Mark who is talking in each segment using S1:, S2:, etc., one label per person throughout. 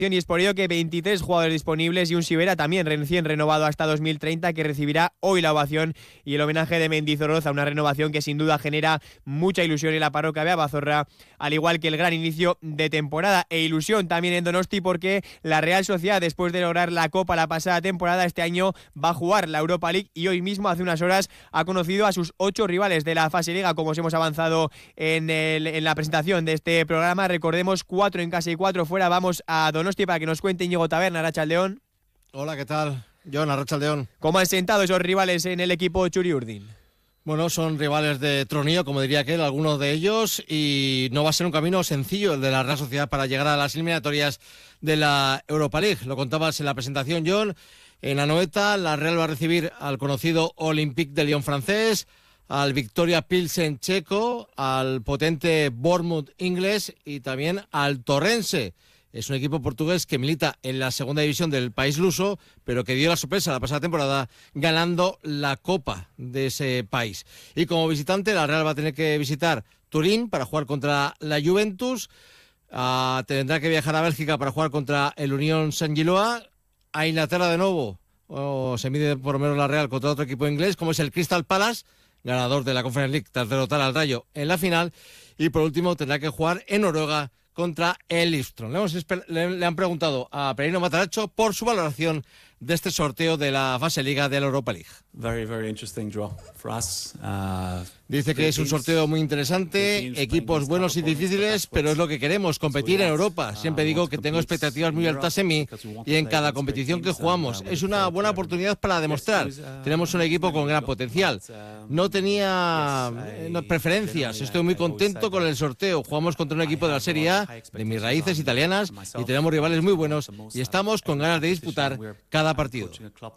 S1: y es por ello que 23 jugadores disponibles y un Sivera también recién renovado hasta 2030 que recibirá hoy la ovación y el homenaje de Mendizorroza, una renovación que sin duda genera mucha ilusión en la parroquia de Abazorra, al igual que el gran inicio de temporada e ilusión también en Donosti porque la Real Sociedad, después de lograr la Copa la pasada temporada, este año va a jugar la Europa League y hoy mismo hace unas horas ha conocido a sus 8 rivales de la fase Liga, como os hemos avanzado en la presentación de este programa. Recordemos 4 en casa y 4 fuera. Vamos a Donosti para que nos cuente Íñigo Taberna. Arratsaldeon.
S2: Hola, ¿qué tal? John, Arratsaldeon.
S1: ¿Cómo han sentado esos rivales en el equipo Txuri-Urdin?
S2: Bueno, son rivales de tronío, como diría aquel, algunos de ellos, y no va a ser un camino sencillo el de la Real Sociedad para llegar a las eliminatorias de la Europa League. Lo contabas en la presentación, John. En Anoeta, la Real va a recibir al conocido Olympique de Lyon francés, al Victoria Pilsen checo, al potente Bournemouth inglés y también al Torrense. Es un equipo portugués que milita en la segunda división del país luso, pero que dio la sorpresa la pasada temporada ganando la Copa de ese país. Y como visitante, la Real va a tener que visitar Turín para jugar contra la Juventus, tendrá que viajar a Bélgica para jugar contra el Unión Saint-Gilloise, a Inglaterra de nuevo, se mide por lo menos la Real contra otro equipo inglés, como es el Crystal Palace, ganador de la Conference League tras derrotar al Rayo en la final, y por último tendrá que jugar en Noruega contra el Lillestrøm. Le han preguntado a Pereino Matarazzo por su valoración de este sorteo de la fase Liga de la Europa League.
S3: Very interesting draw for us.
S2: Dice que es un sorteo muy interesante, equipos buenos y difíciles, pero es lo que queremos, competir en Europa. Siempre digo que tengo expectativas muy altas en mí y en cada competición que jugamos. Es una buena oportunidad para demostrar. Tenemos un equipo con gran potencial. No tenía preferencias, estoy muy contento con el sorteo. Jugamos contra un equipo de la Serie A, de mis raíces italianas, y tenemos rivales muy buenos y estamos con ganas de disputar cada partido.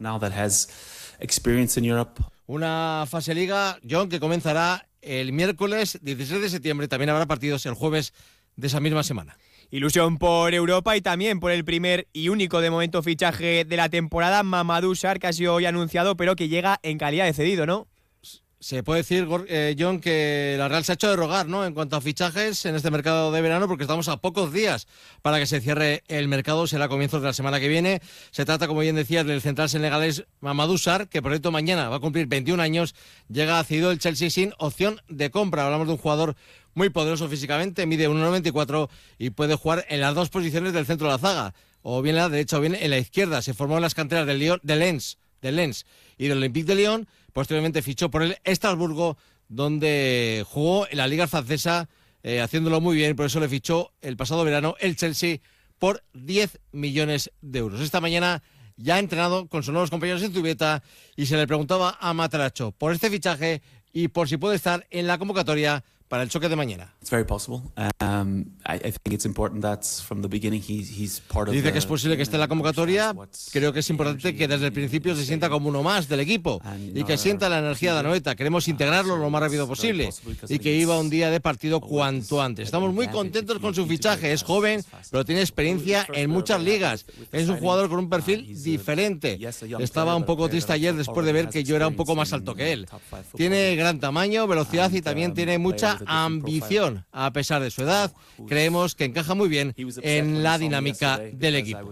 S2: Una fase Liga, John, que comenzará el miércoles 16 de septiembre. También habrá partidos el jueves de esa misma semana.
S1: Ilusión por Europa y también por el primer y único de momento fichaje de la temporada, Mamadou Sarr, que ha sido hoy anunciado, pero que llega en calidad de cedido, ¿no?
S2: Se puede decir, John, que la Real se ha hecho de rogar, ¿no?, en cuanto a fichajes en este mercado de verano, porque estamos a pocos días para que se cierre el mercado. Será a comienzos de la semana que viene. Se trata, como bien decías, del central senegalés Mamadou Sarr, que por cierto mañana va a cumplir 21 años. Llega cedido el Chelsea sin opción de compra. Hablamos de un jugador muy poderoso físicamente, mide 1,94 y puede jugar en las dos posiciones del centro de la zaga, o bien en la derecha o bien en la izquierda. Se formó en las canteras del Lens y del Olympique de Lyon. Posteriormente fichó por el Estrasburgo, donde jugó en la Liga Francesa, haciéndolo muy bien. Por eso le fichó el pasado verano el Chelsea por 10 millones de euros. Esta mañana ya ha entrenado con sus nuevos compañeros en Zubieta y se le preguntaba a Matarazzo por este fichaje y por si puede estar en la convocatoria para el choque de mañana.
S3: It's very possible. I think it's important that from the beginning he's part of.
S2: Dice que es posible que esté en la convocatoria. Creo que es importante que desde el principio se sienta como uno más del equipo y que sienta la energía de Anoeta. Queremos integrarlo lo más rápido posible y que iba un día de partido cuanto antes. Estamos muy contentos con su fichaje. Es joven, pero tiene experiencia en muchas ligas. Es un jugador con un perfil diferente. Estaba un poco triste ayer después de ver que yo era un poco más alto que él. Tiene gran tamaño, velocidad y también tiene mucha ambición. A pesar de su edad, creemos que encaja muy bien en la dinámica del equipo.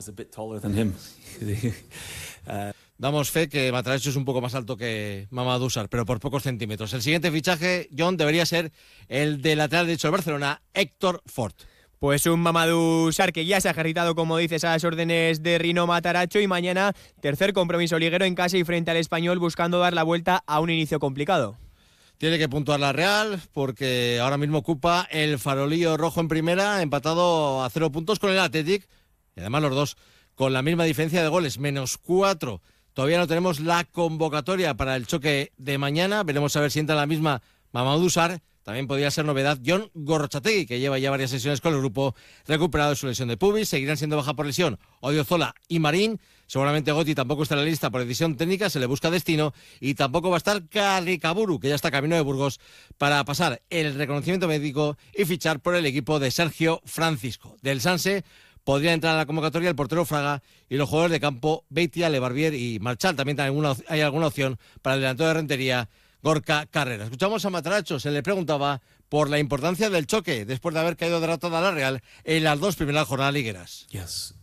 S2: Damos fe que Matarazzo es un poco más alto que Mamadou Sarr, pero por pocos centímetros. El siguiente fichaje, John, debería ser el de lateral derecho del Barcelona, Héctor Fort.
S1: Pues un Mamadou Sarr que ya se ha ejercitado, como dices, a las órdenes de Rino Matarazzo, y mañana tercer compromiso liguero en casa y frente al Español, buscando dar la vuelta a un inicio complicado.
S2: Tiene que puntuar la Real porque ahora mismo ocupa el farolillo rojo en primera, empatado a 0 puntos con el Athletic, y además los dos con la misma diferencia de goles, -4. Todavía no tenemos la convocatoria para el choque de mañana. Veremos a ver si entra la misma Mamadou Sarr. También podría ser novedad Jon Gorrotxategi, que lleva ya varias sesiones con el grupo, recuperado de su lesión de pubis. Seguirán siendo baja por lesión Odriozola y Marín. Seguramente Gotti tampoco está en la lista por decisión técnica, se le busca destino. Y tampoco va a estar Carricaburu, que ya está camino de Burgos, para pasar el reconocimiento médico y fichar por el equipo de Sergio Francisco. Del Sanse podría entrar a la convocatoria el portero Fraga y los jugadores de campo Beitia, Lebarbier y Marchal. También hay alguna opción para el delantero de Rentería, Gorka Carrera. Escuchamos a Matarazzo, se le preguntaba por la importancia del choque después de haber caído derrotada a la Real en las dos primeras jornadas ligueras.
S3: Yes,